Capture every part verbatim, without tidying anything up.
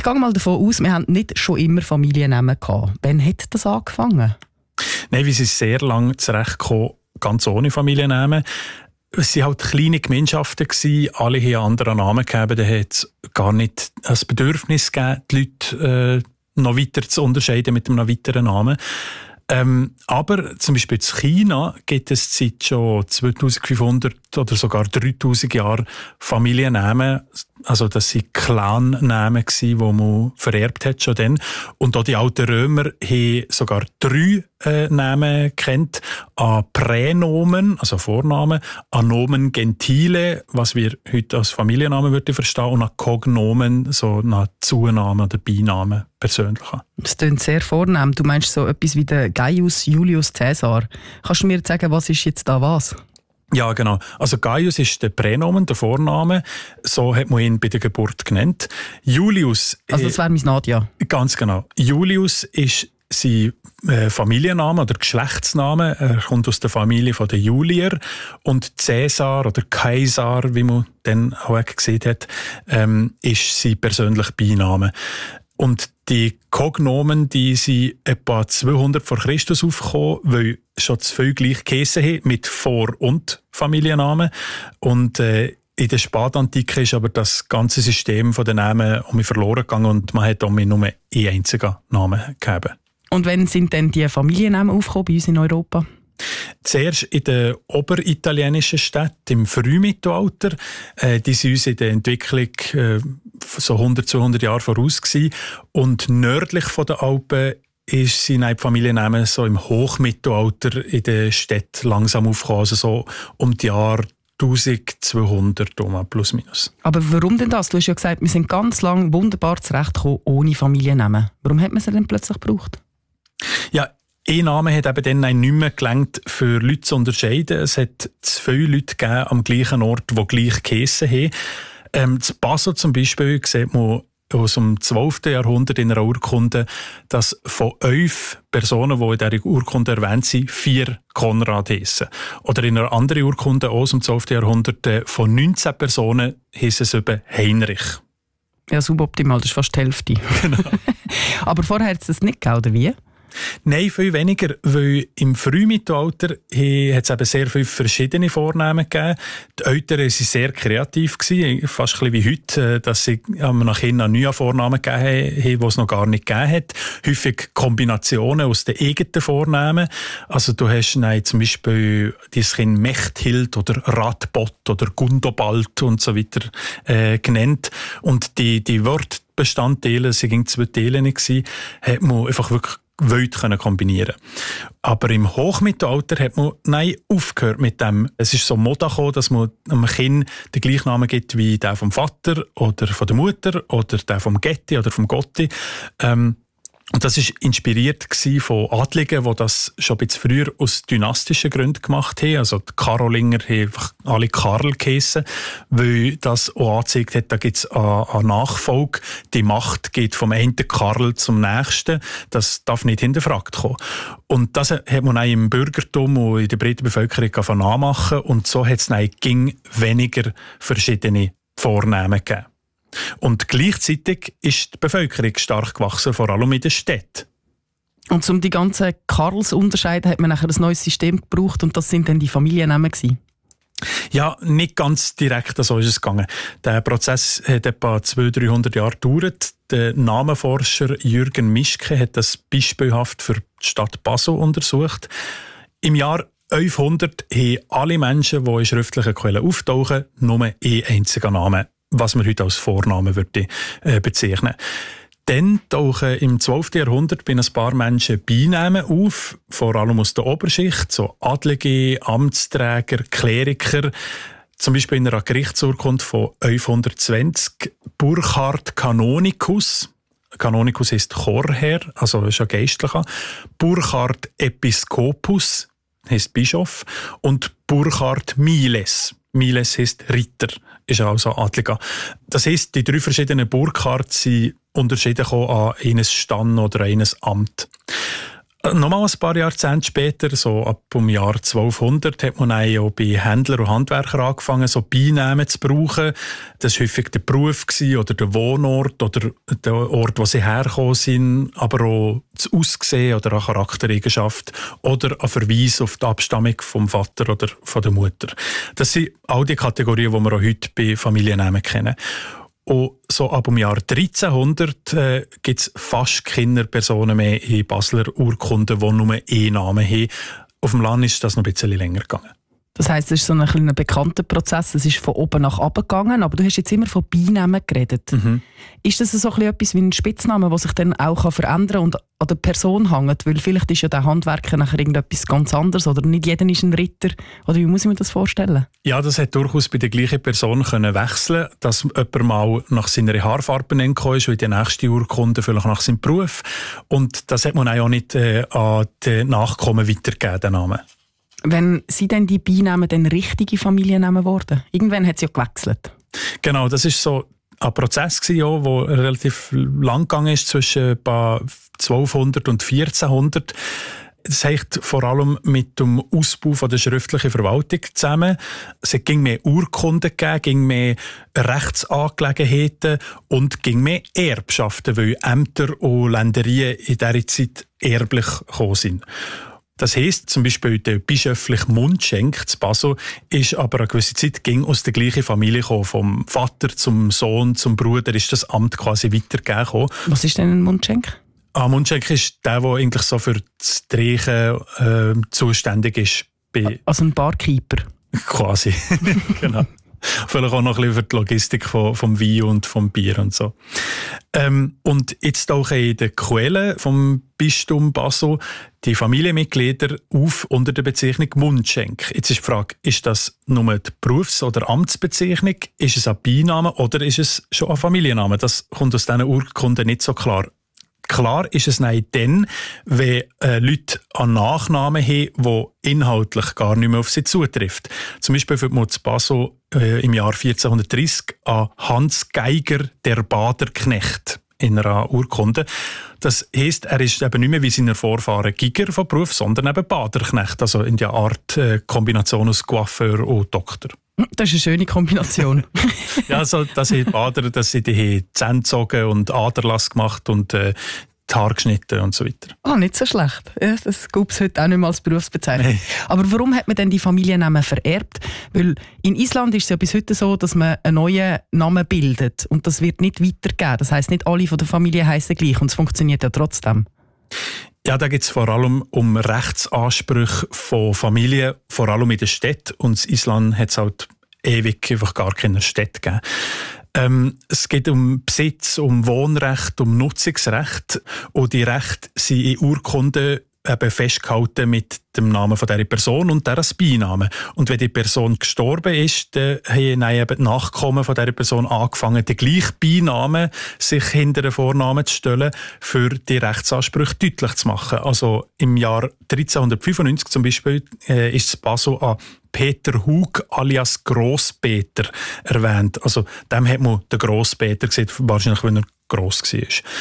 gehe mal davon aus, wir haben nicht schon immer Familiennamen gehabt. Wann hat das angefangen? Nein, wir sind sehr lange zurechtgekommen, ganz ohne Familiennamen. Es waren halt kleine Gemeinschaften, alle haben einen anderen Namen gegeben, da hat es gar nicht ein Bedürfnis gegeben, die Leute äh, noch weiter zu unterscheiden mit einem noch weiteren Namen. Ähm, aber zum Beispiel in China gibt es seit schon zweitausendfünfhundert oder sogar dreitausend Jahren Familiennamen. Also das waren Clan-Namen, die man vererbt hat schon dann. Und auch die alten Römer haben sogar drei äh, Namen kennt. An Pränomen, also Vornamen, an Nomen Gentile, was wir heute als Familiennamen würden verstehen, und an Cognomen, so nach Zunamen oder Beinamen persönlichen. Das klingt sehr vornehm. Du meinst so etwas wie der Gaius Julius Caesar. Kannst du mir sagen, was ist jetzt da was? Ja, genau. Also Gaius ist der Pränomen, der Vorname. So hat man ihn bei der Geburt genannt. Julius... Also das wäre mein Nadja. Ganz genau. Julius ist sein äh, Familienname oder Geschlechtsname. Er kommt aus der Familie der Julier. Und Cäsar oder Kaisar, wie man dann auch gesehen hat, ähm, ist sein persönlicher Beiname. Und die Cognomen, die sind etwa zweihundert vor Christus aufgekommen, weil schon zu viel gleich geheissen haben, mit Vor- und Familiennamen. Und äh, in der Spätantike ist aber das ganze System von den Namen um mich verloren gegangen und man hat um mich nur einen einzigen Namen gegeben. Und wann sind denn die Familiennamen aufgekommen bei uns in Europa? Zuerst in den oberitalienischen Städten im Frühmittelalter. Äh, die sind uns in der Entwicklung äh, so hundert, zweihundert Jahre voraus gewesen. Und nördlich von den Alpen ist sind die Familiennamen so im Hochmittelalter in den Städten langsam aufgekommen, also so um die Jahre eintausendzweihundert um, plus minus. Aber warum denn das? Du hast ja gesagt, wir sind ganz lang wunderbar zurechtgekommen ohne Familiennamen. Warum hat man sie denn plötzlich gebraucht? Ja, ein Name hat eben dann nicht mehr gelangt, für Leute zu unterscheiden. Es hat zu viele Leute gegeben am gleichen Ort, die gleich geheissen haben. Ähm, zu Basel zum Beispiel sieht man aus dem zwölften Jahrhundert in einer Urkunde, dass von elf Personen, die in dieser Urkunde erwähnt sind, vier Konrad heissen. Oder in einer anderen Urkunde aus dem zwölften Jahrhundert von neunzehn Personen heissen es eben Heinrich. Ja, suboptimal, das ist fast die Hälfte. Genau. Aber vorher hat es das nicht gegeben, oder wie? Nein, viel weniger, weil im Frühmittelalter hat es eben sehr viele verschiedene Vornamen gegeben. Die Eltern waren sehr kreativ, fast ein bisschen wie heute, dass sie nach Kindern neue Vornamen gegeben haben, die es noch gar nicht gegeben hat. Häufig Kombinationen aus den eigenen Vornamen. Also du hast nein, zum Beispiel dieses Kind Mechthild oder Radbot oder Gundobald und so weiter äh, genannt. Und die, die Wortbestandteile, es waren zwei Teile nicht, hat man einfach wirklich Welt können kombinieren. Aber im Hochmittelalter hat man nein, aufgehört mit dem. Es ist so Mode gekommen, dass man einem Kind den gleichen Namen gibt wie der vom Vater oder von der Mutter oder der vom Getti oder vom Gotti. Ähm, Und das war inspiriert von Adligen, die das schon ein bisschen früher aus dynastischen Gründen gemacht haben. Also die Karolinger haben einfach alle Karl geheissen, weil das auch angezeigt hat, da gibt es eine Nachfolge. Die Macht geht vom einen Karl zum nächsten. Das darf nicht hinterfragt kommen. Und das hat man auch im Bürgertum und in der breiten Bevölkerung nachmachen. Und so hat es dann weniger verschiedene Vornamen gegeben. Und gleichzeitig ist die Bevölkerung stark gewachsen, vor allem in den Städten. Und um die ganzen Karls zu unterscheiden, hat man nachher ein neues System gebraucht und das sind dann die Familiennamen gewesen? Ja, nicht ganz direkt so ist es gegangen. Der Prozess hat etwa zweihundert, dreihundert Jahre gedauert. Der Namenforscher Jürgen Mischke hat das beispielhaft für die Stadt Basel untersucht. Im Jahr elfhundert haben alle Menschen, die in schriftlichen Quellen auftauchen, nur einen einzigen Namen, was man heute als Vornamen würde, äh, bezeichnen. Dann tauchen im zwölften Jahrhundert bei ein paar Menschen Beinamen auf, vor allem aus der Oberschicht, so Adlige, Amtsträger, Kleriker. Zum Beispiel in einer Gerichtsurkunde von elfhundertzwanzig Burchard Canonicus. Canonicus heisst Chorherr, also ist ein Geistlicher. Burchard Episcopus heisst Bischof. Und Burchard Miles. Miles heisst Ritter, ist also Adliger. Das heisst, die drei verschiedenen Burchards sind unterschieden an eines Stand oder eines Amt. Nochmal ein paar Jahrzehnte später, so ab dem Jahr zwölfhundert, hat man auch bei Händlern und Handwerkern angefangen, so Beinamen zu brauchen. Das war häufig der Beruf oder der Wohnort oder der Ort, wo sie hergekommen sind, aber auch das Aussehen oder eine Charaktereigenschaft oder ein Verweis auf die Abstammung vom Vater oder von der Mutter. Das sind all die Kategorien, die wir auch heute bei Familiennamen kennen. Und so ab dem Jahr dreizehnhundert äh, gibt es fast keine Personen mehr in Basler Urkunden, die nur einen Namen haben. Auf dem Land ist das noch ein bisschen länger gegangen. Das heisst, es ist so ein, ein bekannter Prozess, es ist von oben nach unten gegangen, aber du hast jetzt immer von Beinamen geredet. Mhm. Ist das so ein etwas wie ein Spitzname, der sich dann auch verändern kann und an der Person hängt? Weil vielleicht ist ja der Handwerker nachher irgendetwas ganz anderes oder nicht jeder ist ein Ritter. Oder wie muss ich mir das vorstellen? Ja, das hat durchaus bei der gleichen Person können wechseln, dass jemand mal nach seiner Haarfarbe gekommen ist, wie die nächste Urkunde vielleicht nach seinem Beruf. Und das hat man auch nicht äh, an die Nachkommen weitergegeben, den Namen. Wenn sind denn die Beinamen dann richtige Familiennamen geworden? Irgendwann hat es ja gewechselt. Genau, das ist so ein Prozess der relativ lang gegangen ist, zwischen zwölfhundert und vierzehnhundert. Das hängt vor allem mit dem Ausbau von der schriftlichen Verwaltung zusammen. Es ging mehr Urkunden gegeben, ging mehr Rechtsangelegenheiten und ging mehr Erbschaften, weil Ämter und Ländereien in dieser Zeit erblich gekommen sind. Das heisst, zum Beispiel der bischöfliche Mundschenk zu Basel ist aber eine gewisse Zeit ging aus der gleichen Familie gekommen. Vom Vater zum Sohn zum Bruder ist das Amt quasi weitergegeben. Was ist denn ein Mundschenk? Ein Mundschenk ist der, der eigentlich so für das Drehen äh, zuständig ist. Bei also ein Barkeeper? Quasi, genau. Vielleicht auch noch ein bisschen für die Logistik vom, vom Wein und vom Bier und so. Ähm, und jetzt auch in den Quellen vom Bistum Basel die Familienmitglieder auf unter der Bezeichnung Mundschenk. Jetzt ist die Frage, ist das nur die Berufs- oder Amtsbezeichnung? Ist es ein Beiname oder ist es schon ein Familienname? Das kommt aus diesen Urkunden nicht so klar. Klar ist es nein dann, wenn äh, Leute einen Nachnamen haben, der inhaltlich gar nicht mehr auf sie zutrifft. Zum Beispiel wird man zu Basel äh, im Jahr vierzehnhundertdreissig an Hans Geiger, der Baderknecht, in einer Urkunde. Das heisst, er ist eben nicht mehr wie seine Vorfahren Giger von Beruf, sondern eben Baderknecht, also in der Art äh, Kombination aus Coiffeur und Doktor. Das ist eine schöne Kombination. Ja, also, dass die Bader, dass sie die Zähne gezogen und Aderlass gemacht und äh, die Haare geschnitten und so weiter. Ah, nicht so schlecht. Ja, das gibt es heute auch nicht mehr als Berufsbezeichnung. Nee. Aber warum hat man denn die Familiennamen vererbt? Weil in Island ist es ja bis heute so, dass man einen neuen Namen bildet und das wird nicht weitergegeben. Das heisst, nicht alle von der Familie heissen gleich und es funktioniert ja trotzdem. Ja, da geht es vor allem um Rechtsansprüche von Familien, vor allem in den Städten. Und in Island hat es halt ewig einfach gar keine Städte gegeben. Ähm, es geht um Besitz, um Wohnrecht, um Nutzungsrecht. Und die Rechte sind in Urkunden eben festgehalten mit dem Namen von dieser Person und deren Beinamen. Und wenn die Person gestorben ist, dann haben eben die Nachkommen von dieser Person angefangen, den gleichen Beinamen sich hinter den Vornamen zu stellen, für die Rechtsansprüche deutlich zu machen. Also im Jahr dreizehnhundertfünfundneunzig zum Beispiel äh, ist Basel an Peter Hug alias Grosspeter erwähnt. Also dem hat man den Grosspeter gesehen, wahrscheinlich, wenn er gross war.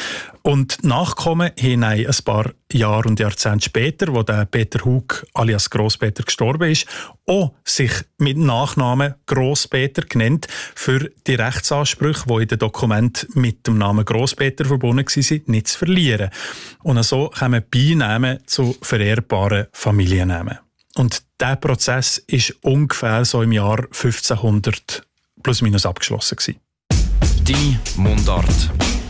Und Nachkommen haben ein paar Jahre und Jahrzehnte später, wo der Peter Hug alias Grosspeter gestorben ist, auch sich mit Nachnamen Grosspeter genannt für die Rechtsansprüche, die in den Dokumenten mit dem Namen Grosspeter verbunden waren, nicht zu verlieren. Und so kommen Beinamen zu vererbbaren Familiennamen. Und dieser Prozess ist ungefähr so im Jahr fünfzehnhundert plus minus abgeschlossen gewesen. Die Mundart.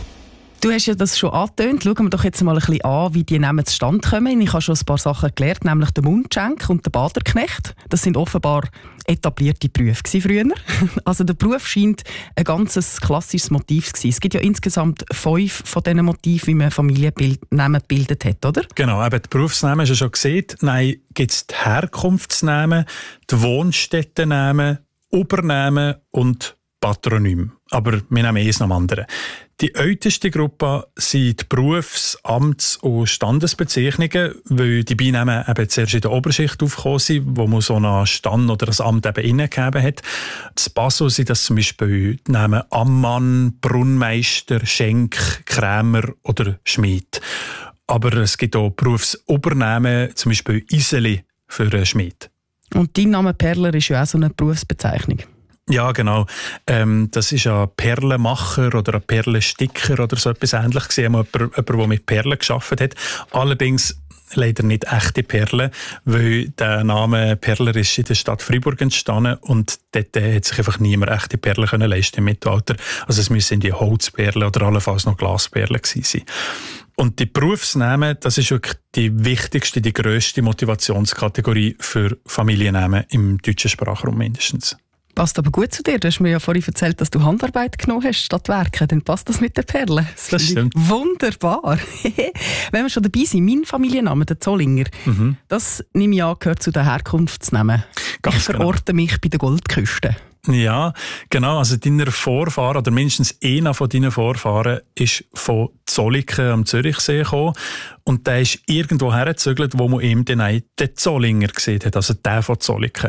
Du hast ja das schon angetönt. Schauen wir doch jetzt mal ein bisschen an, wie die Namen zustande kommen. Ich habe schon ein paar Sachen gelernt, nämlich den Mundschenk und den Baderknecht. Das sind offenbar etablierte Berufe früher. Also der Beruf scheint ein ganz klassisches Motiv zu sein. Es gibt ja insgesamt fünf von diesen Motiven, wie man Familiennamen gebildet hat, oder? Genau, eben die Berufsnamen hast du schon gesehen. Nein, gibt es die Herkunftsnamen, die Wohnstättennamen, Übernamen und Patronym. Aber wir nehmen eins nach dem anderen. Die älteste Gruppe sind die Berufs-, Amts- und Standesbezeichnungen, weil die Beinamen eben zuerst in der Oberschicht aufgekommen sind, wo man so einen Stand oder ein Amt eben innegegeben hat. In Basel sind das zum Beispiel die Namen Ammann, Brunnmeister, Schenk, Krämer oder Schmied. Aber es gibt auch Berufsobernamen, zum Beispiel Iseli für einen Schmied. Und dein Name Perler ist ja auch so eine Berufsbezeichnung. Ja, genau. Ähm, das ist ein Perlenmacher oder ein Perlensticker oder so etwas Ähnliches gewesen. Jemand, jemand, der mit Perlen gearbeitet hat. Allerdings leider nicht echte Perlen, weil der Name Perler ist in der Stadt Freiburg entstanden und dort äh, hat sich einfach niemand echte Perlen können leisten im Mittelalter. Also es müssen die Holzperlen oder allenfalls noch Glasperlen gewesen sein. Und die Berufsnamen, das ist wirklich die wichtigste, die grösste Motivationskategorie für Familiennamen im deutschen Sprachraum mindestens. Passt aber gut zu dir. Du hast mir ja vorhin erzählt, dass du Handarbeit genommen hast statt Werken. Dann passt das mit den Perlen. Das, das stimmt. Wunderbar. Wenn wir schon dabei sind, mein Familienname, der Zollinger, mhm. das nehme ich an, gehört zu den Herkunftsnamen. Ganz ich verorte genau. mich bei der Goldküste. Ja, genau. Also deine Vorfahren, oder mindestens einer von deinen Vorfahren, ist von Zolliken am Zürichsee gekommen. Und der ist irgendwo hergezögert, wo man ihm dann auch den Zollinger gesehen hat, also der von Zolliken.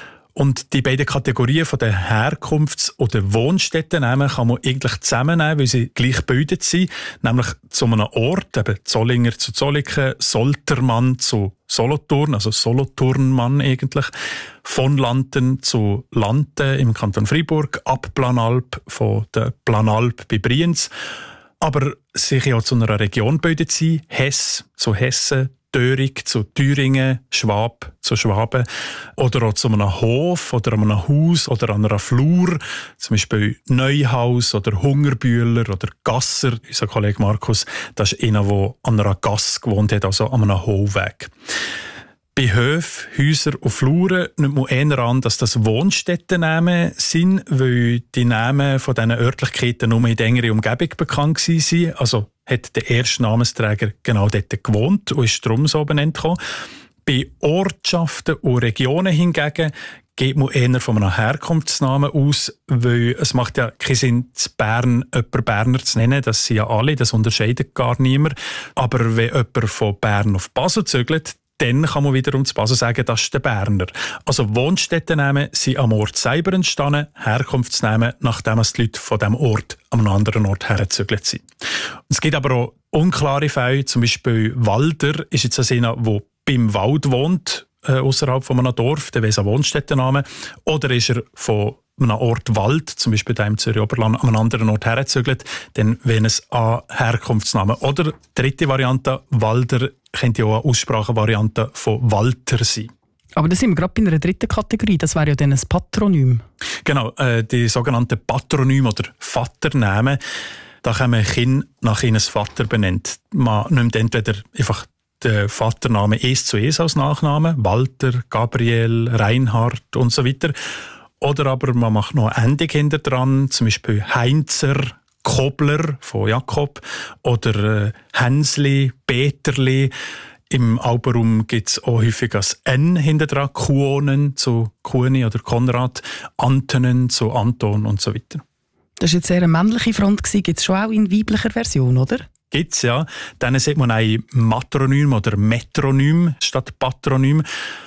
Und die beiden Kategorien von den Herkunfts- oder Wohnstättennamen kann man eigentlich zusammennehmen, weil sie gleich gebildet sind. Nämlich zu einem Ort, eben Zollinger zu Zolliken, Soltermann zu Solothurn, also Solothurnmann eigentlich, von Lanten zu Lanten im Kanton Freiburg, ab Planalp von der Planalp bei Brienz. Aber sich ja zu einer Region gebildet sind, Hess zu Hessen, Dörig zu Thüringen, Schwab zu Schwaben oder auch zu einem Hof oder einem Haus oder an einer Flur, zum Beispiel Neuhaus oder Hungerbühler oder Gasser. Unser Kollege Markus, das ist einer, der an einer Gasse gewohnt hat, also an einem Hohlweg. Bei Höfen, Häusern und Fluren nimmt man eher an, dass das Wohnstättennamen sind, weil die Namen von diesen Örtlichkeiten nur in der engeren Umgebung bekannt waren. Also hat der erste Namensträger genau dort gewohnt und ist darum so benannt worden. Bei Ortschaften und Regionen hingegen geht man eher von einem Herkunftsnamen aus, weil es macht ja keinen Sinn, zu Bern jemanden Berner zu nennen. Das sind ja alle, das unterscheidet gar niemand. Aber wenn jemand von Bern auf Basel zügelt, dann kann man wiederum zu Basel sagen, das ist der Berner. Also Wohnstättennamen sind am Ort selber entstanden, Herkunftsnamen, nachdem die Leute von diesem Ort an einem anderen Ort hergezügelt sind. Es gibt aber auch unklare Fälle, zum Beispiel Walder ist jetzt einer, der beim Wald wohnt, äh, außerhalb von einem Dorf, der wäre ein Wohnstättenname. Oder ist er von einem Ort Wald, zum Beispiel da im Zürich-Oberland, an einem anderen Ort hergezügelt, dann wäre es ein Herkunftsname. Oder dritte Variante, Walder, könnte ja auch eine Aussprachenvariante von Walter sein. Aber da sind wir gerade bei einer dritten Kategorie, das wäre ja dann ein Patronym. Genau, äh, die sogenannten Patronym oder Vaternamen, da kann man Kind nach ihres Vater benennt. Man nimmt entweder einfach den Vaternamen eins zu eins als Nachname, Walter, Gabriel, Reinhard und so weiter. Oder aber man macht noch eine Endung hinter dran, zum Beispiel Heinzer, Kobler von Jakob oder äh, Hänsli, Peterli. Im Alpenraum gibt es auch häufig das N hinter dran, Kuonen zu Kuoni oder Konrad, Antonen zu Anton und so weiter. Das war jetzt eher eine männliche Front, gibt es schon auch in weiblicher Version, oder? Gibt's, ja. Dann sieht man ein Matronym oder Metronym statt Patronym.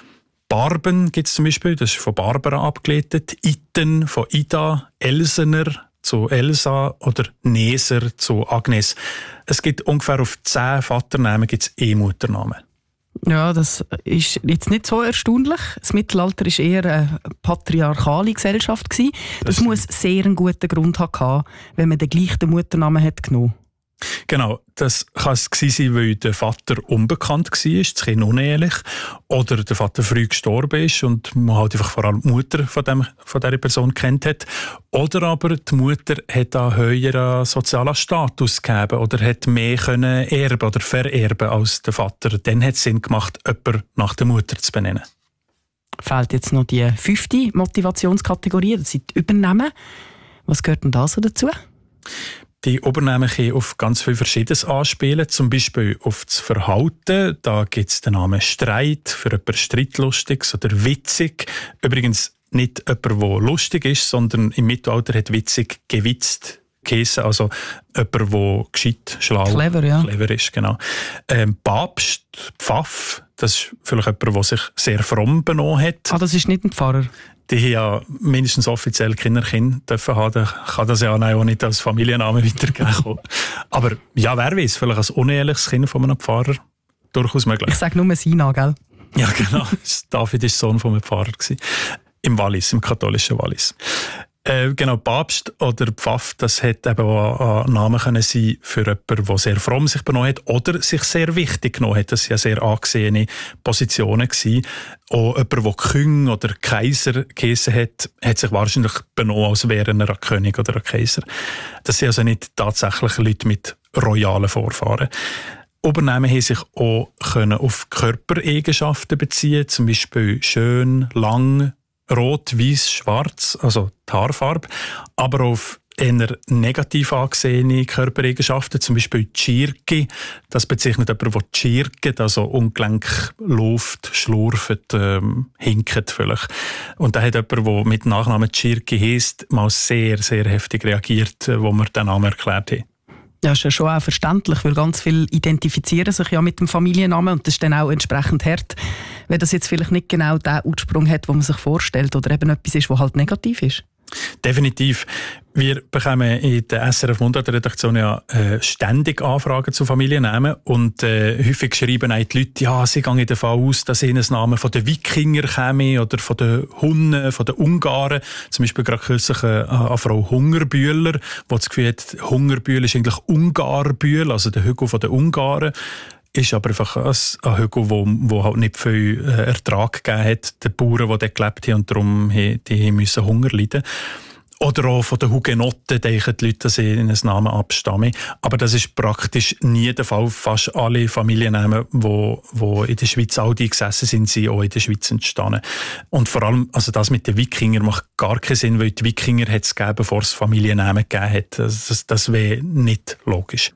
Barben gibt es zum Beispiel, das ist von Barbara abgeleitet. Iten von Ida, Elsener zu Elsa oder Neser zu Agnes. Es gibt ungefähr auf zehn Vaternamen gibt es E-Mutternamen. Ja, das ist jetzt nicht so erstaunlich. Das Mittelalter war eher eine patriarchale Gesellschaft. Das, das muss sehr einen guten Grund haben, wenn man den gleichen Mutternamen hat genommen. Genau, das kann es sein, weil der Vater unbekannt war, das Kind unehelich, oder der Vater früh gestorben ist und man halt einfach vor allem die Mutter von, dem, von dieser Person kennt hat. Oder aber die Mutter hat einen höheren sozialen Status gegeben oder hat mehr können erben oder vererben als der Vater. Dann hat es Sinn gemacht, jemanden nach der Mutter zu benennen. Fehlt jetzt noch die fünfte Motivationskategorie, das sind die Übernahmen. Was gehört denn da so dazu? Die Übernahmen können auf ganz viel Verschiedenes anspielen, zum Beispiel auf das Verhalten. Da gibt es den Namen Streit, für jemanden Streitlustiges oder witzig. Übrigens nicht jemand, der lustig ist, sondern im Mittelalter hat witzig gewitzt geheissen, also jemand, der gescheit, schlau, clever, ja. clever ist. Genau. Ähm, Papst, Pfaff, das ist vielleicht jemand, der sich sehr fromm benommen hat. Ah, das ist nicht ein Pfarrer? die ja mindestens offiziell Kinderkind dürfen haben, dann kann das ja auch nicht als Familienname weitergeben. Aber ja, wer weiß, vielleicht als uneheliches Kind von einem Pfarrer durchaus möglich. Ich sage nur Sina, gell? Ja, genau. David war Sohn von einem Pfarrer. Im Wallis, im katholischen Wallis. Äh, genau, Papst oder Pfaff, das hätte eben auch ein Name können sein für jemanden, der sehr fromm sich benommen hat oder sich sehr wichtig genommen hat. Das waren ja sehr angesehene Positionen gewesen. Auch jemand, der König oder Kaiser geheissen hat, hat sich wahrscheinlich benommen, als wäre er ein König oder ein Kaiser. Das sind also nicht tatsächlich Leute mit royalen Vorfahren. Übernahmen haben sich auch können auf Körpereigenschaften beziehen, zum Beispiel schön, lang, rot, weiß, schwarz, also die Haarfarbe, aber auf eher negativ angesehene Körpereigenschaften, zum Beispiel Tschirki. Das bezeichnet jemanden, der tschirket, also ungelenk läuft, schlurft, ähm, hinkt vielleicht. Und da hat jemand, der mit Nachnamen Tschirki heisst, mal sehr, sehr heftig reagiert, wo wir den Namen erklärt haben. Ja, ist ja schon auch verständlich, weil ganz viele identifizieren sich ja mit dem Familiennamen und das ist dann auch entsprechend hart, wenn das jetzt vielleicht nicht genau den Ursprung hat, den man sich vorstellt oder eben etwas ist, was halt negativ ist. Definitiv. Wir bekommen in der S R F Mundart-Redaktion ja äh, ständig Anfragen zu Familiennamen und äh, häufig schreiben auch die Leute, ja, sie gehen davon aus, dass ihnen Namen von den Wikinger käme oder von den Hunnen, von den Ungarn. Zum Beispiel gerade kürzlich äh, eine Frau Hungerbühler, die das Gefühl hat, Hungerbühl ist eigentlich Ungarbühl, also der Hügel von den Ungarn. Ist aber einfach ein Hügel, wo, wo halt nicht viel Ertrag gegeben hat, den Bauern, die dort gelebt haben und darum die müssen Hunger leiden. Oder auch von den Hugenotten denken die Leute, dass sie in einen Namen abstammen. Aber das ist praktisch nie der Fall. Fast alle Familiennamen, die, die in der Schweiz all die gesessen sind, sind auch in der Schweiz entstanden. Und vor allem, also das mit den Wikingern macht gar keinen Sinn, weil die Wikinger hat es gegeben, bevor es Familiennamen gegeben hat. Das, das, das wäre nicht logisch.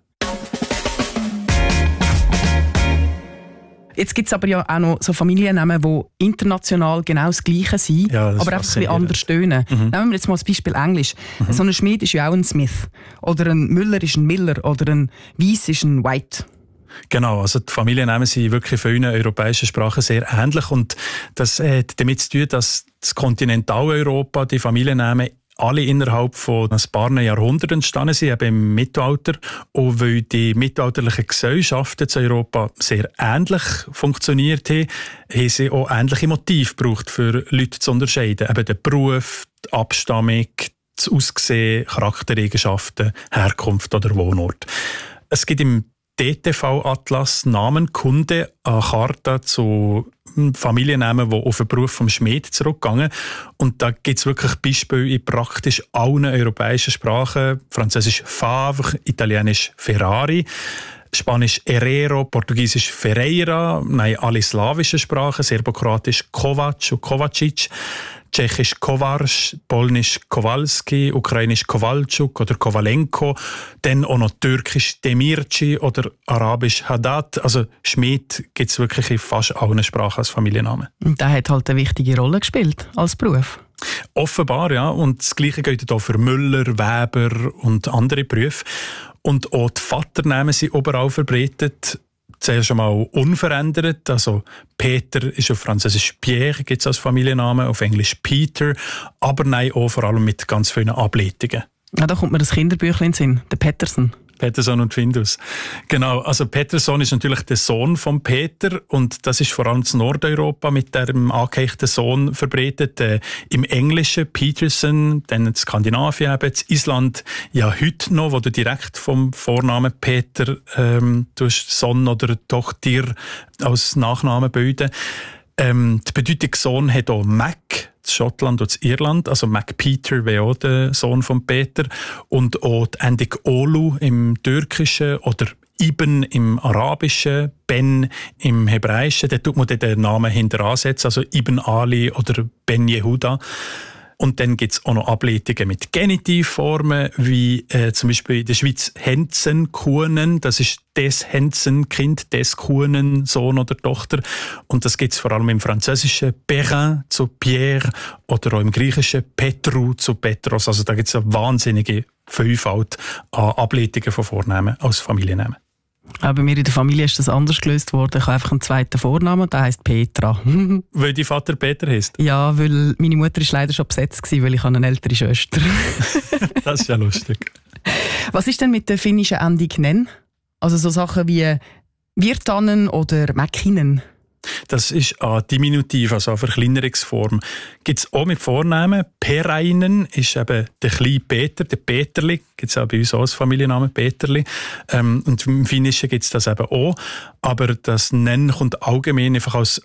Jetzt gibt es aber ja auch noch so Familiennamen, die international genau das Gleiche sind, ja, das aber einfach ein bisschen anders tönen. Mhm. Nehmen wir jetzt mal das Beispiel Englisch. Mhm. So ein Schmied ist ja auch ein Smith. Oder ein Müller ist ein Miller. Oder ein Weiss ist ein White. Genau, also die Familiennamen sind wirklich in vielen europäischen Sprachen sehr ähnlich. Und das hat damit zu tun, dass das Kontinentaleuropa die Familiennamen alle innerhalb von ein paar Jahrhunderten entstanden sind, eben im Mittelalter. Und weil die mittelalterlichen Gesellschaften zu Europa sehr ähnlich funktioniert haben, haben sie auch ähnliche Motive gebraucht, für Leute zu unterscheiden. Eben den Beruf, die Abstammung, das Aussehen, Charaktereigenschaften, Herkunft oder Wohnort. Es gibt im D T V-Atlas Namenkunde eine Karte zu Familiennamen, die auf den Beruf vom Schmied zurückgehen. Und da gibt es wirklich Beispiele in praktisch allen europäischen Sprachen. Französisch Favre, Italienisch Ferrari, Spanisch Herrero, Portugiesisch Ferreira, nein, alle slawischen Sprachen, Serbokroatisch Kovac und Kovacic, Tschechisch Kovarsch, Polnisch Kowalski, Ukrainisch Kowalczuk oder Kowalenko, dann auch noch Türkisch Demirci oder Arabisch Haddad. Also Schmied gibt es wirklich in fast allen Sprachen als Familiennamen. Und der hat halt eine wichtige Rolle gespielt als Beruf. Offenbar, ja. Und das Gleiche gilt auch für Müller, Weber und andere Berufe. Und auch die Vaternamen sind überall verbreitet. Zuerst einmal unverändert, also Peter ist auf Französisch Pierre, gibt es als Familiennamen, auf Englisch Peter, aber nein, auch vor allem mit ganz vielen Ableitungen. Ja, da kommt mir das Kinderbüchlein in den Sinn, der Petersen. Peterson und Findus. Genau, also Peterson ist natürlich der Sohn von Peter und das ist vor allem in Nordeuropa mit dem angeheichten Sohn verbreitet. Äh, Im Englischen Peterson, dann in Skandinavien eben, in Island ja heute noch, wo du direkt vom Vornamen Peter ähm, durch Sohn oder Tochter als Nachnamen bilden. Ähm, die Bedeutung Sohn hat auch Mac, Schottland und Irland, also Mac Peter wäre auch der Sohn von Peter und auch die Endung Olu im Türkischen oder Ibn im Arabischen, Ben im Hebräischen, da tut man den Namen hinter ansetzen, also Ibn Ali oder Ben Yehuda. Und dann gibt es auch noch Ableitungen mit Genitivformen, wie äh, zum Beispiel in der Schweiz Henzen, Kuhnen, das ist des Henzen, Kind, des Kuhnen, Sohn oder Tochter. Und das gibt es vor allem im Französischen Perrin zu Pierre oder auch im Griechischen Petru zu Petros. Also da gibt es eine wahnsinnige Vielfalt an Ableitungen von Vornamen als Familiennamen. Aber bei mir in der Familie ist das anders gelöst worden. Ich habe einfach einen zweiten Vornamen, der heisst Petra. Weil dein Vater Peter heisst? Ja, weil meine Mutter ist leider schon besetzt war, weil ich eine ältere Schwester habe. Das ist ja lustig. Was ist denn mit der finnischen Endung «nen»? Also so Sachen wie Virtanen oder Mäkinen? Das ist ein Diminutiv, also eine Verkleinerungsform. Gibt es auch mit Vornamen. Perainen ist eben der kleine Peter, der Peterli. Gibt es auch bei uns auch als Familiennamen Peterli. Ähm, und im Finnischen gibt es das eben auch. Aber das Nennen kommt allgemein einfach als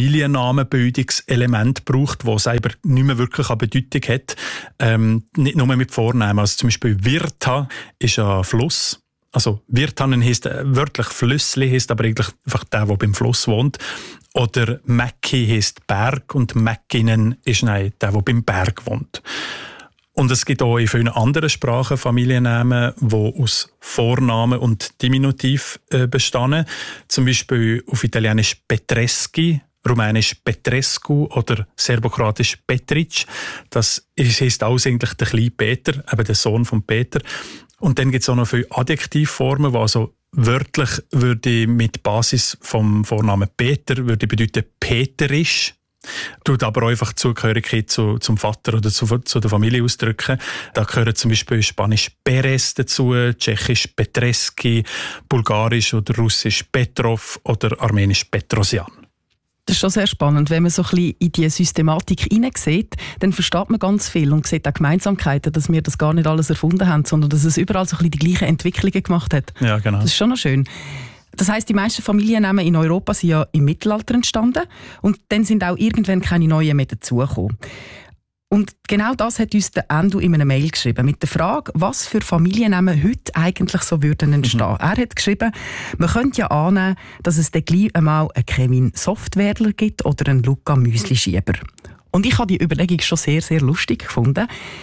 Familiennamenbildungselement gebraucht, das selber nicht mehr wirklich eine Bedeutung hat. Ähm, nicht nur mit Vornamen. Also zum Beispiel Virta ist ein Fluss. Also Virtanen heisst äh, wörtlich Flüssli, heisst aber eigentlich einfach der, der beim Fluss wohnt. Oder Mäcki heisst Berg und Mäckinen ist nein, der, der beim Berg wohnt. Und es gibt auch in vielen anderen Sprachen Familiennamen, die aus Vornamen und Diminutiv äh, bestehen. Zum Beispiel auf Italienisch Petreschi, Rumänisch Petrescu oder Serbokroatisch Petric. Das heisst auch eigentlich der kleine Peter, eben der Sohn von Peter. Und dann gibt es auch noch viele Adjektivformen, die also wörtlich würde mit Basis vom Vornamen Peter würde bedeuten Peterisch. Tut aber auch einfach Zugehörigkeit zu, zum Vater oder zu, zu der Familie ausdrücken. Da gehören zum Beispiel Spanisch Perez dazu, Tschechisch Petreski, Bulgarisch oder Russisch Petrov oder Armenisch Petrosian. Das ist schon sehr spannend. Wenn man so ein bisschen in die Systematik hineinsieht, dann versteht man ganz viel und sieht auch Gemeinsamkeiten, dass wir das gar nicht alles erfunden haben, sondern dass es überall so ein bisschen die gleichen Entwicklungen gemacht hat. Ja, genau. Das ist schon noch schön. Das heisst, die meisten Familiennamen in Europa sind ja im Mittelalter entstanden und dann sind auch irgendwann keine neuen mehr dazugekommen. Und genau das hat uns der Endo in einer Mail geschrieben, mit der Frage, was für Familiennamen heute eigentlich so würden entstehen. Mhm. Er hat geschrieben, man könnte ja annehmen, dass es dann gleich einmal einen Kevin Softwärdler gibt oder einen Luca Müsli-Schieber. Und ich habe die Überlegung schon sehr, sehr lustig gefunden.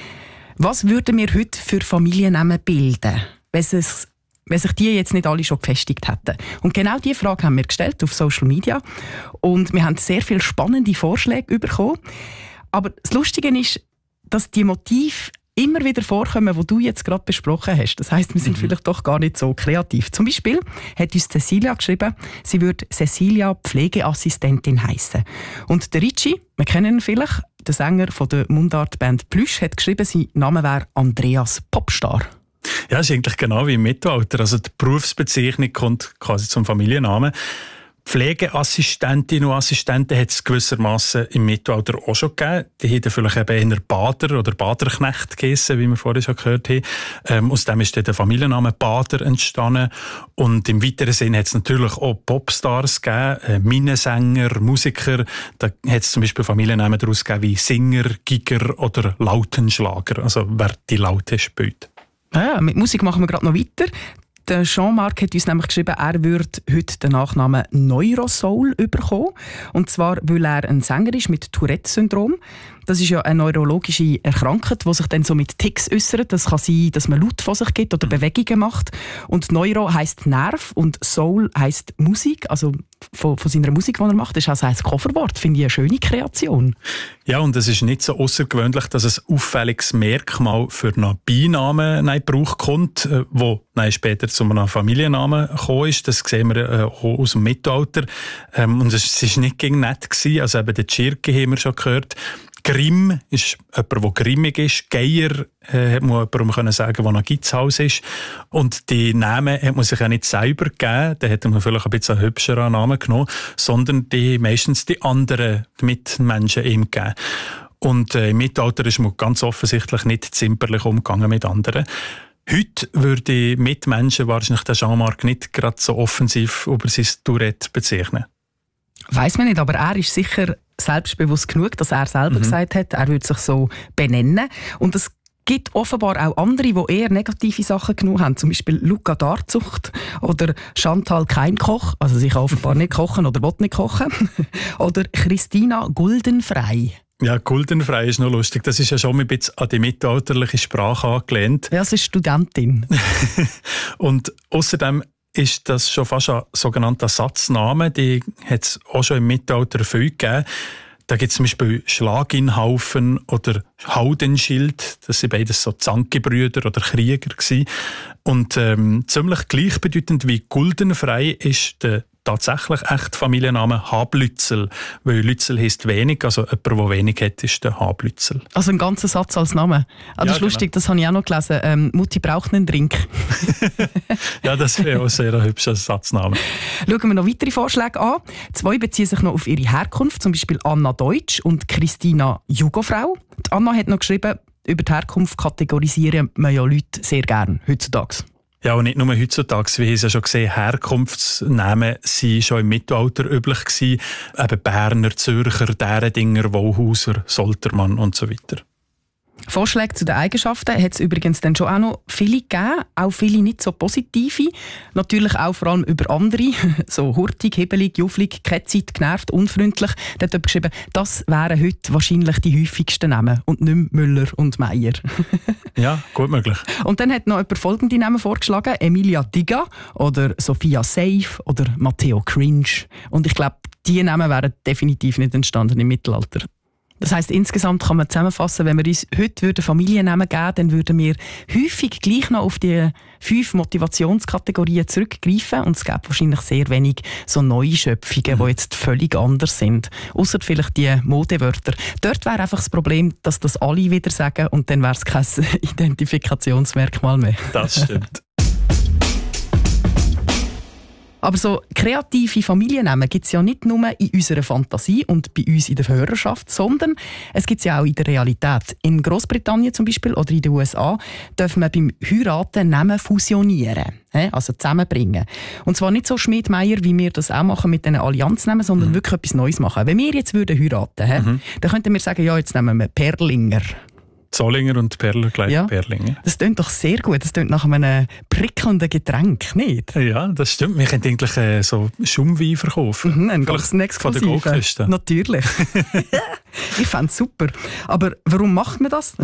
Was würden wir heute für Familiennamen bilden, wenn es wenn sich die jetzt nicht alle schon gefestigt hätten. Und genau diese Frage haben wir gestellt auf Social Media und wir haben sehr viele spannende Vorschläge bekommen. Aber das Lustige ist, dass die Motive immer wieder vorkommen, die du jetzt gerade besprochen hast. Das heisst, wir sind mhm. vielleicht doch gar nicht so kreativ. Zum Beispiel hat uns Cecilia geschrieben, sie würde Cecilia Pflegeassistentin heissen. Und der Ricci, wir kennen ihn vielleicht, der Sänger von der Mundartband Plüsch, hat geschrieben, sein Name wäre Andreas Popstar. Ja, das ist eigentlich genau wie im Mittelalter. Also die Berufsbezeichnung kommt quasi zum Familiennamen. Pflegeassistentinnen und Assistenten hat es gewissermaßen im Mittelalter auch schon gegeben. Die hätten vielleicht eben eher Bader oder Baderknecht geheissen, wie wir vorhin schon gehört haben. Ähm, aus dem ist dann der Familienname Bader entstanden. Und im weiteren Sinn hat es natürlich auch Popstars gegeben, äh, Minnesänger, Musiker. Da hat es zum Beispiel Familiennamen daraus gegeben wie Singer, Giger oder Lautenschlager, also wer die Laute spielt. Ja, mit Musik machen wir gerade noch weiter. Der Jean-Marc hat uns nämlich geschrieben, er würde heute den Nachnamen Neurosoul bekommen. Und zwar, weil er ein Sänger ist mit Tourette-Syndrom. Das ist ja eine neurologische Erkrankung, die sich dann so mit Tics äußert. Das kann sein, dass man Laut von sich gibt oder Bewegungen macht. Und Neuro heisst Nerv und Soul heisst Musik, also von, von seiner Musik, die er macht. Das ist also ein Coverwort. Finde ich eine schöne Kreation. Ja, und es ist nicht so außergewöhnlich, dass ein auffälliges Merkmal für einen Beinamen in Gebrauch kommt, wo nein, später zu einem Familiennamen gekommen ist. Das sehen wir äh, auch aus dem Mittelalter. Ähm, und es war nicht gegen nett gewesen. Also eben der Tschirke haben wir schon gehört. Grimm ist jemand, der grimmig ist. Geier äh, hat man jemandem können sagen, der ein Gitzhaus ist. Und die Namen hat man sich ja nicht selber gegeben. Da hätte man vielleicht ein bisschen einen hübscheren Namen genommen, sondern die meistens die anderen die Mitmenschen ihm gegeben. Und äh, im Mittelalter ist man ganz offensichtlich nicht zimperlich umgegangen mit anderen. Heute würde Mitmenschen wahrscheinlich den Jean-Marc nicht gerade so offensiv über sein Tourette bezeichnen. Weiss man nicht, aber er ist sicher selbstbewusst genug, dass er selber mhm. gesagt hat, er würde sich so benennen. Und es gibt offenbar auch andere, die eher negative Sachen genommen haben. Zum Beispiel Luca Darzucht oder Chantal Keimkoch, also sie kann offenbar nicht kochen oder will nicht kochen. Oder Christina Guldenfrei. Ja, Guldenfrei ist noch lustig. Das ist ja schon ein bisschen an die mittelalterliche Sprache angelehnt. Ja, sie ist Studentin. Und außerdem ist das schon fast ein sogenannter Satzname. Die hat es auch schon im Mittelalter viel gegeben. Da gibt es zum Beispiel Schlaginhaufen oder Haudenschild. Das sind beides so Zanki-Brüder oder Krieger gewesen. Und ähm, ziemlich gleichbedeutend wie Guldenfrei ist der tatsächlich echte Familienname Hablützel, weil Lützel heisst wenig, also jemand, der wenig hat, ist der Hablützel. Also ein ganzer Satz als Name. Ah, das ja, ist lustig, genau. Das habe ich auch noch gelesen. Ähm, Mutti braucht einen Drink. Ja, das wäre auch ein sehr hübscher Satzname. Schauen wir noch weitere Vorschläge an. Zwei beziehen sich noch auf ihre Herkunft, zum Beispiel Anna Deutsch und Christina Jugofrau. Die Anna hat noch geschrieben, über die Herkunft kategorisieren wir ja Leute sehr gern heutzutage. Ja, und nicht nur heutzutage, wie wir es ja schon gesehen, Herkunftsnamen waren schon im Mittelalter üblich gewesen. Eben Berner, Zürcher, Därendinger, Wohlhauser, Soltermann und so weiter. Vorschläge zu den Eigenschaften hat es übrigens dann schon auch noch viele gegeben, auch viele nicht so positive. Natürlich auch vor allem über andere, so hurtig, hebelig, jufflig, ketzig, genervt, unfreundlich. Da hat jemand geschrieben, das wären heute wahrscheinlich die häufigsten Namen und nicht mehr Müller und Meier. Ja, gut möglich. Und dann hat noch jemand folgende Namen vorgeschlagen, Emilia Diga oder Sophia Safe oder Matteo Cringe. Und ich glaube, diese Namen wären definitiv nicht entstanden im Mittelalter. Das heisst, insgesamt kann man zusammenfassen, wenn wir uns heute Familiennamen geben würden, dann würden wir häufig gleich noch auf die fünf Motivationskategorien zurückgreifen und es gibt wahrscheinlich sehr wenig so neue Schöpfungen, mhm. die jetzt völlig anders sind. Ausser vielleicht die Modewörter. Dort wäre einfach das Problem, dass das alle wieder sagen und dann wäre es kein Identifikationsmerkmal mehr. Das stimmt. Aber so kreative Familiennamen gibt es ja nicht nur in unserer Fantasie und bei uns in der Hörerschaft, sondern es gibt es ja auch in der Realität. In Großbritannien zum Beispiel oder in den U S A dürfen wir beim Heiraten Namen fusionieren, also zusammenbringen. Und zwar nicht so Schmidt-Meier, wie wir das auch machen mit diesen Allianznamen, sondern mhm. wirklich etwas Neues machen. Wenn wir jetzt würden heiraten, mhm. dann könnten wir sagen, ja, jetzt nehmen wir Perlinger. Zollinger und Perler gleich ja, Perlinger. Das klingt doch sehr gut. Das klingt nach einem prickelnden Getränk, nicht? Ja, das stimmt. Wir könnten eigentlich äh, so Schaumwein verkaufen. Mhm, ein ganz exklusiven. Von der Goldküste. Natürlich. Ich fände es super. Aber warum macht man das?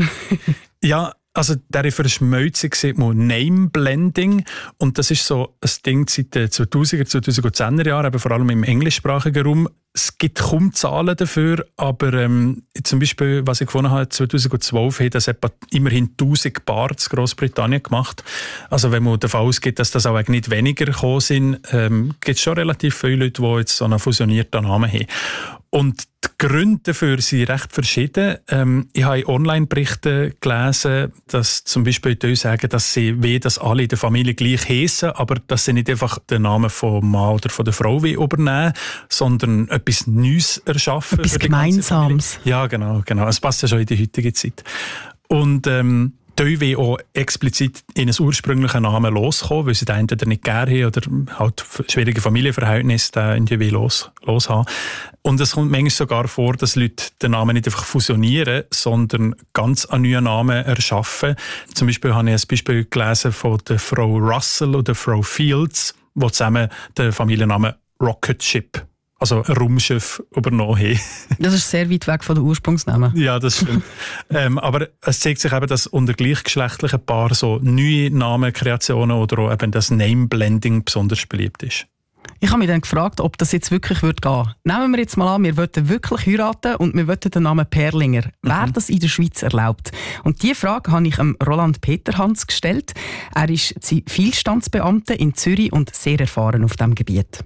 Ja, also diese Verschmelzung sieht man Name-Blending und das ist so ein Ding seit den zweitausender, zweitausendzehner Jahren, aber vor allem im englischsprachigen Raum. Es gibt kaum Zahlen dafür, aber ähm, zum Beispiel, was ich gefunden habe, zweitausendzwölf hat das etwa immerhin tausend Paar in Großbritannien gemacht. Also wenn man davon ausgeht, dass das auch nicht weniger gekommen sind, ähm, gibt es schon relativ viele Leute, die jetzt so einen fusionierten Namen haben. Und die Gründe dafür sind recht verschieden. Ähm, ich habe in Online-Berichten gelesen, dass zum Beispiel die sagen, dass sie wie dass alle in der Familie gleich heissen, aber dass sie nicht einfach den Namen vom Mann oder von der Frau übernehmen, sondern etwas Neues erschaffen. Etwas Gemeinsames. Ja, genau, genau. Es passt ja schon in die heutige Zeit. Und ähm, die will auch explizit in einen ursprünglichen Namen loskommen, weil sie den entweder nicht gerne haben oder halt schwierige Familienverhältnisse den irgendwie los, los haben. Und es kommt manchmal sogar vor, dass Leute den Namen nicht einfach fusionieren, sondern ganz einen neuen Namen erschaffen. Zum Beispiel habe ich ein Beispiel gelesen von der Frau Russell oder Frau Fields, die zusammen den Familiennamen Rocket Ship, also ein Raumschiff, übernommen haben. Das ist sehr weit weg von den Ursprungsnamen. Ja, das stimmt. ähm, aber es zeigt sich eben, dass unter gleichgeschlechtlichen Paaren so neue Namenkreationen oder auch eben das Name-Blending besonders beliebt ist. Ich habe mich dann gefragt, ob das jetzt wirklich gehen würde. Nehmen wir jetzt mal an, wir wollten wirklich heiraten und wir wollten den Namen Perlinger. Mhm. Wäre das in der Schweiz erlaubt? Und diese Frage habe ich dem Roland Peterhans gestellt. Er ist Zivilstandsbeamter in Zürich und sehr erfahren auf diesem Gebiet.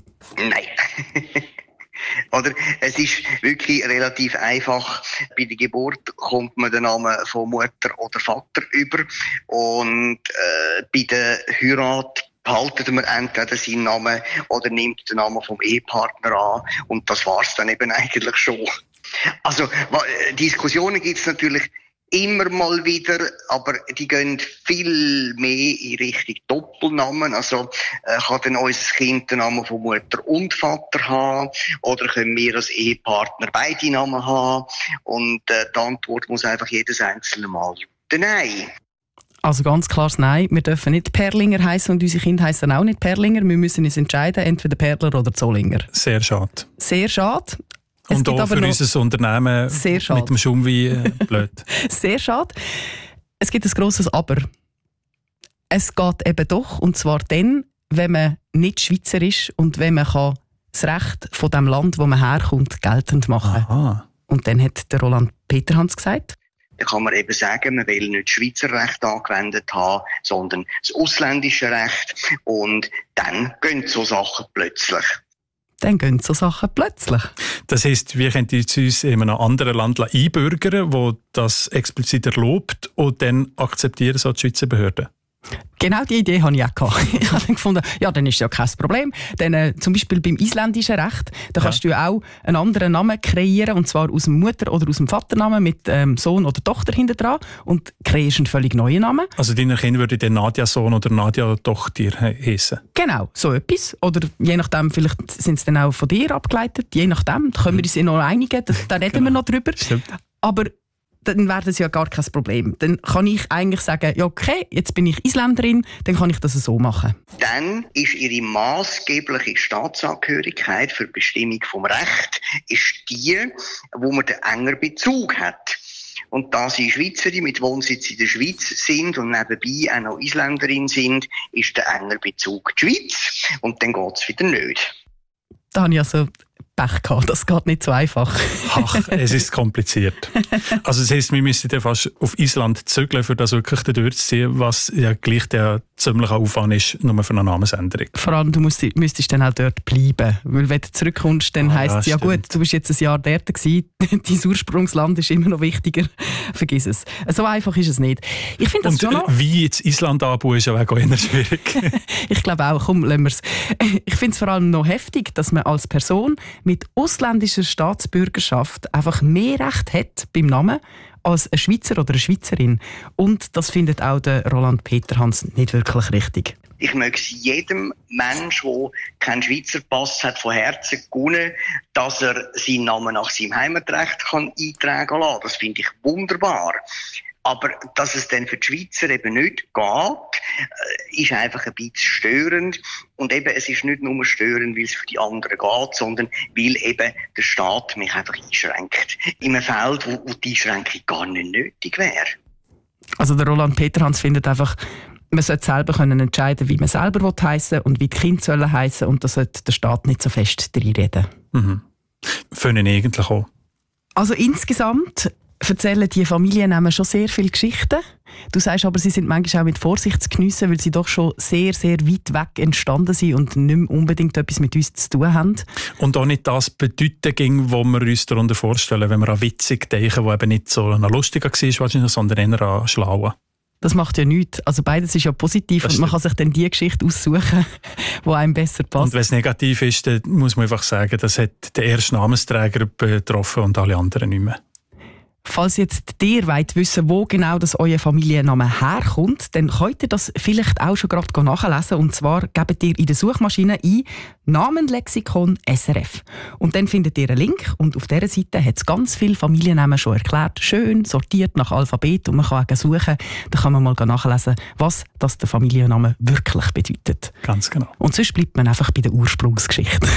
Nein. Oder es ist wirklich relativ einfach. Bei der Geburt kommt man den Namen von Mutter oder Vater über und äh, bei der Heirat behalten wir entweder seinen Namen oder nimmt den Namen vom Ehepartner an und das war's dann eben eigentlich schon. Also Diskussionen gibt's natürlich immer mal wieder, aber die gehen viel mehr in Richtung Doppelnamen. Also äh, kann dann unser Kind den Namen von Mutter und Vater haben oder können wir als Ehepartner beide Namen haben? Und äh, die Antwort muss einfach jedes einzelne Mal lauten Nein. Also ganz klares Nein. Wir dürfen nicht Perlinger heißen und unsere Kinder heißen auch nicht Perlinger. Wir müssen uns entscheiden, entweder Perler oder Zollinger. Sehr schade. Sehr schade. Es und auch für unser Unternehmen mit dem Schaumwein äh, blöd. Sehr schade. Es gibt ein grosses Aber. Es geht eben doch, und zwar dann, wenn man nicht Schweizer ist und wenn man kann das Recht von dem Land, wo man herkommt, geltend machen kann. Aha. Und dann hat der Roland Peterhans gesagt, da kann man eben sagen, man will nicht das Schweizer Recht angewendet haben, sondern das ausländische Recht. Und dann gehen so Sachen plötzlich. Dann gehen so Sachen plötzlich. Das heisst, wir können uns in einem anderen Land einbürgern, wo das explizit erlaubt, und dann akzeptieren so die Schweizer Behörden. Genau die Idee hatte ich auch gehabt. Ich habe gefunden, ja, dann ist ja kein Problem. Denn, äh, zum Beispiel beim isländischen Recht, da kannst ja. du ja auch einen anderen Namen kreieren, und zwar aus dem Mutter- oder aus dem Vaternamen mit ähm, Sohn oder Tochter hinten dran, und kreierst einen völlig neuen Namen. Also deine Kinder würden dann Nadja-Sohn oder Nadja-Tochter heissen? Genau, so etwas. Oder je nachdem, vielleicht sind sie dann auch von dir abgeleitet. Je nachdem, da können wir uns noch einigen, da, da reden genau. wir noch drüber. Stimmt. Aber dann wäre das ja gar kein Problem. Dann kann ich eigentlich sagen, ja okay, jetzt bin ich Isländerin, dann kann ich das so machen. Dann ist ihre maßgebliche Staatsangehörigkeit für die Bestimmung vom Recht ist die, wo man den engen Bezug hat. Und da sie Schweizerin mit Wohnsitz in der Schweiz sind und nebenbei auch noch Isländerin sind, ist der enge Bezug die Schweiz. Und dann geht es wieder nicht. Da habe ich also Pech gehabt. Das geht nicht so einfach. Ach, es ist kompliziert. Also das heisst, wir müssen dann fast auf Island zügeln, für das wirklich durchzuziehen, was ja gleich der ziemliche Aufwand ist, nur für eine Namensänderung. Vor allem, du musst, müsstest dann auch dort bleiben. Weil wenn du zurückkommst, dann ah, heisst es, ja, ja gut, du bist jetzt ein Jahr dort gewesen, dein Ursprungsland ist immer noch wichtiger. Vergiss es. So einfach ist es nicht. Ich finde das Und schon noch... wie jetzt Island anbauen, ist ja auch eher schwierig. Ich glaube auch, komm, lassen wir es. Ich finde es vor allem noch heftig, dass man als Person mit ausländischer Staatsbürgerschaft einfach mehr Recht hat beim Namen als ein Schweizer oder eine Schweizerin. Und das findet auch der Roland Peterhans nicht wirklich richtig. Ich möchte es jedem Menschen, der keinen Schweizer Pass hat, von Herzen gönnen, dass er seinen Namen nach seinem Heimatrecht kann eintragen lassen. Das finde ich wunderbar. Aber dass es dann für die Schweizer eben nicht geht, ist einfach ein bisschen störend. Und eben, es ist nicht nur störend, weil es für die anderen geht, sondern weil eben der Staat mich einfach einschränkt. In einem Feld, wo, wo die Einschränkung gar nicht nötig wäre. Also der Roland Peterhans findet einfach, man sollte selber können entscheiden, wie man selber heissen will und wie die Kinder sollen heissen, und da sollte der Staat nicht so fest reinreden. Mhm. Für ihn eigentlich auch. Also insgesamt erzählen die Familiennamen schon sehr viele Geschichten. Du sagst aber, sie sind manchmal auch mit Vorsicht zu geniessen, weil sie doch schon sehr, sehr weit weg entstanden sind und nicht mehr unbedingt etwas mit uns zu tun haben. Und auch nicht das bedeuten ging, was wir uns darunter vorstellen, wenn wir an witzig denken, wo eben nicht so lustiger war, wahrscheinlich, sondern eher an schlauen. Das macht ja nichts. Also beides ist ja positiv, das und man stimmt. Kann sich dann die Geschichte aussuchen, die einem besser passt. Und wenn es negativ ist, dann muss man einfach sagen, das hat den ersten Namensträger betroffen und alle anderen nicht mehr. Falls jetzt ihr wollt wissen, wo genau das euer Familienname herkommt, dann könnt ihr das vielleicht auch schon gerade nachlesen. Und zwar gebt ihr in der Suchmaschine ein Namenlexikon S R F. Und dann findet ihr einen Link, und auf dieser Seite hat es ganz viele Familiennamen schon erklärt. Schön sortiert nach Alphabet, und man kann auch suchen. Da kann man mal nachlesen, was das der Familienname wirklich bedeutet. Ganz genau. Und sonst bleibt man einfach bei der Ursprungsgeschichte.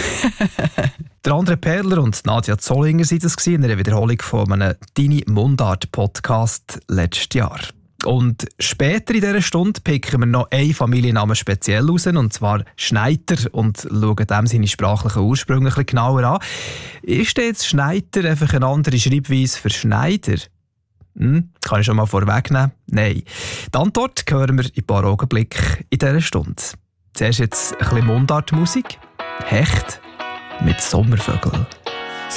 Der André Perler und Nadja Zollinger waren das in einer Wiederholung von einem Deine Mundart-Podcast letztes Jahr. Und später in dieser Stunde picken wir noch einen Familiennamen speziell raus, und zwar Schneider, und schauen dem seine sprachlichen Ursprünge ein bisschen genauer an. Ist denn jetzt Schneider einfach eine andere Schreibweise für Schneider? Hm, kann ich schon mal vorwegnehmen? Nein. Die Antwort hören wir in ein paar Augenblicken in dieser Stunde. Zuerst jetzt ein bisschen Mundartmusik. Hecht mit Sommervögeln.